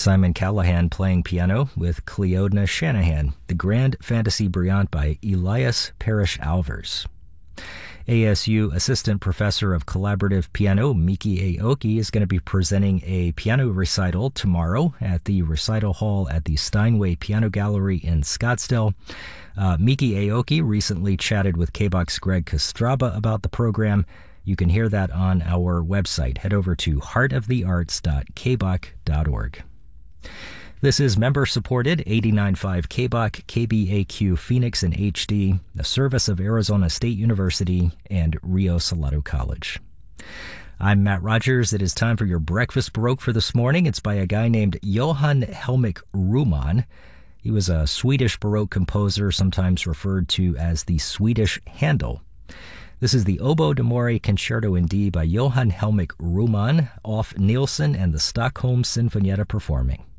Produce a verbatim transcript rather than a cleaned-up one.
Simon Callahan playing piano with Cleodna Shanahan, the Grand Fantasy Brillante by Elias Parrish Alvers. A S U Assistant Professor of Collaborative Piano Miki Aoki is going to be presenting a piano recital tomorrow at the Recital Hall at the Steinway Piano Gallery in Scottsdale. Uh, Miki Aoki recently chatted with K B O K's Greg Kostraba about the program. You can hear that on our website. Head over to heart of the arts dot k b o k dot org. This is member-supported eighty-nine point five K B O K, K B A Q Phoenix in H D, a service of Arizona State University and Rio Salado College. I'm Matt Rogers. It is time for your Breakfast Baroque for this morning. It's by a guy named Johan Helmich Ruhmann. He was a Swedish Baroque composer, sometimes referred to as the Swedish Handel. This is the Oboe d'Amore Concerto in D by Johan Helmich Ruhmann, off Nielsen and the Stockholm Sinfonietta performing.